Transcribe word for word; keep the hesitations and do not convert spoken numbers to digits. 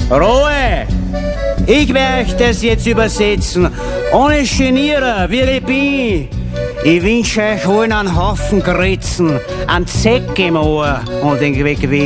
Ruhe! Ich werde euch das jetzt übersetzen. Ohne Genieren, wie ich bin. Ich wünsche euch allen einen Haufen Gritzen, einen Zeck im Ohr und den Weg